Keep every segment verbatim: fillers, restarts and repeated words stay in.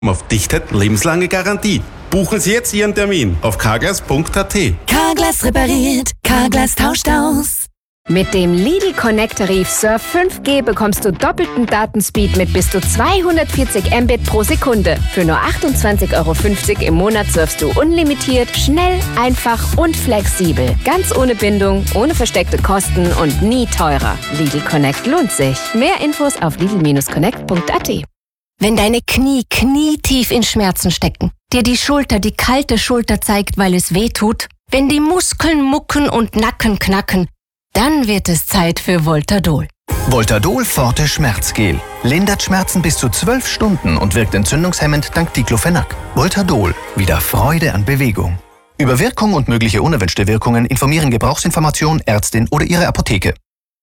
Auf Dichtheit lebenslange Garantie. Buchen Sie jetzt Ihren Termin auf carglass punkt a t. Carglass repariert, Carglass tauscht aus. Mit dem Lidl Connect Tarif Surf fünf G bekommst du doppelten Datenspeed mit bis zu zweihundertvierzig Mbit pro Sekunde. Für nur achtundzwanzig Euro fünfzig im Monat surfst du unlimitiert, schnell, einfach und flexibel. Ganz ohne Bindung, ohne versteckte Kosten und nie teurer. Lidl Connect lohnt sich. Mehr Infos auf lidl connect punkt a t. Wenn deine Knie knietief in Schmerzen stecken, dir die Schulter die kalte Schulter zeigt, weil es weh tut, wenn die Muskeln mucken und Nacken knacken, dann wird es Zeit für Voltadol. Voltadol Forte Schmerzgel. Lindert Schmerzen bis zu zwölf Stunden und wirkt entzündungshemmend dank Diclofenac. Voltadol. Wieder Freude an Bewegung. Über Wirkung und mögliche unerwünschte Wirkungen informieren Gebrauchsinformation, Ärztin oder Ihre Apotheke.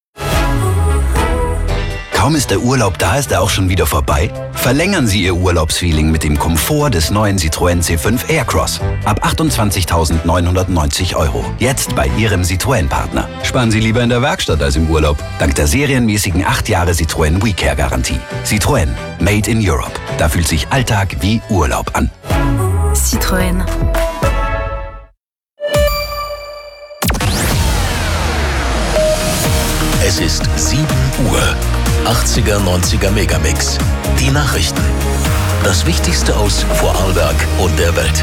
Kaum ist der Urlaub da, ist er auch schon wieder vorbei? Verlängern Sie Ihr Urlaubsfeeling mit dem Komfort des neuen Citroën C fünf Aircross. Ab achtundzwanzigtausendneunhundertneunzig Euro. Jetzt bei Ihrem Citroën-Partner. Sparen Sie lieber in der Werkstatt als im Urlaub. Dank der serienmäßigen acht Jahre Citroën WeCare-Garantie. Citroën. Made in Europe. Da fühlt sich Alltag wie Urlaub an. Citroën. Es ist sieben Uhr. achtziger, neunziger Megamix. Die Nachrichten. Das Wichtigste aus Vorarlberg und der Welt.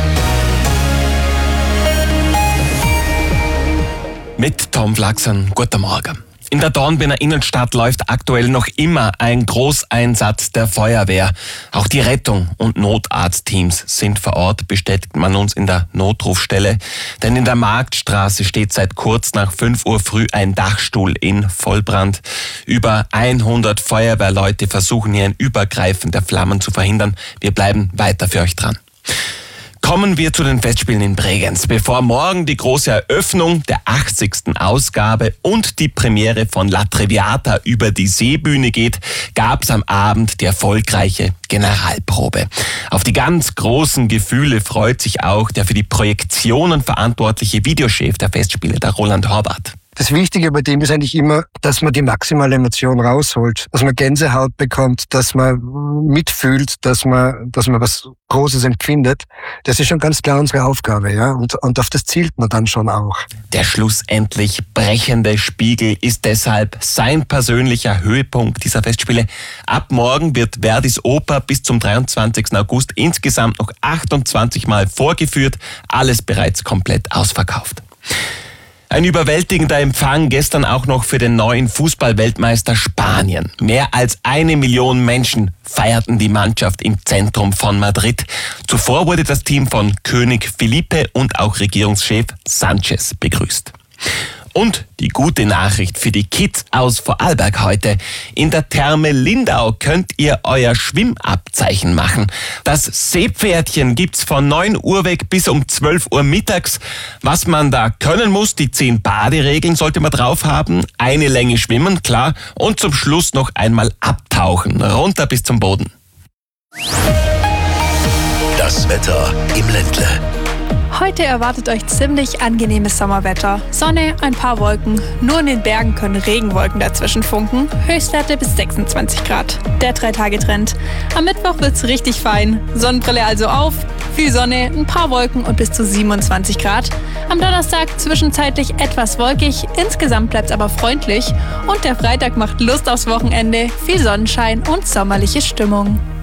Mit Tom Flachsen, guten Morgen. In der Dornbirner Innenstadt läuft aktuell noch immer ein Großeinsatz der Feuerwehr. Auch die Rettung- und Notarztteams sind vor Ort, bestätigt man uns in der Notrufstelle. Denn in der Marktstraße steht seit kurz nach fünf Uhr früh ein Dachstuhl in Vollbrand. Über hundert Feuerwehrleute versuchen hier ein Übergreifen der Flammen zu verhindern. Wir bleiben weiter für euch dran. Kommen wir zu den Festspielen in Bregenz. Bevor morgen die große Eröffnung der achtzigsten Ausgabe und die Premiere von La Traviata über die Seebühne geht, gab es am Abend die erfolgreiche Generalprobe. Auf die ganz großen Gefühle freut sich auch der für die Projektionen verantwortliche Videochef der Festspiele, der Roland Horvath. Das Wichtige bei dem ist eigentlich immer, dass man die maximale Emotion rausholt, dass man Gänsehaut bekommt, dass man mitfühlt, dass man, dass man was Großes empfindet. Das ist schon ganz klar unsere Aufgabe, ja. Und, und auf das zielt man dann schon auch. Der schlussendlich brechende Spiegel ist deshalb sein persönlicher Höhepunkt dieser Festspiele. Ab morgen wird Verdis Oper bis zum dreiundzwanzigsten August insgesamt noch achtundzwanzig Mal vorgeführt. Alles bereits komplett ausverkauft. Ein überwältigender Empfang gestern auch noch für den neuen Fußball-Weltmeister Spanien. Mehr als eine Million Menschen feierten die Mannschaft im Zentrum von Madrid. Zuvor wurde das Team von König Felipe und auch Regierungschef Sanchez begrüßt. Und die gute Nachricht für die Kids aus Vorarlberg heute. In der Therme Lindau könnt ihr euer Schwimmabzeichen machen. Das Seepferdchen gibt's von neun Uhr weg bis um zwölf Uhr mittags. Was man da können muss, die zehn Baderegeln sollte man drauf haben. Eine Länge schwimmen, klar. Und zum Schluss noch einmal abtauchen. Runter bis zum Boden. Das Wetter im Ländle. Heute erwartet euch ziemlich angenehmes Sommerwetter. Sonne, ein paar Wolken. Nur in den Bergen können Regenwolken dazwischen funken. Höchstwerte bis sechsundzwanzig Grad. Der Drei-Tage-Trend. Am Mittwoch wird's richtig fein. Sonnenbrille also auf. Viel Sonne, ein paar Wolken und bis zu siebenundzwanzig Grad. Am Donnerstag zwischenzeitlich etwas wolkig. Insgesamt bleibt's aber freundlich. Und der Freitag macht Lust aufs Wochenende. Viel Sonnenschein und sommerliche Stimmung.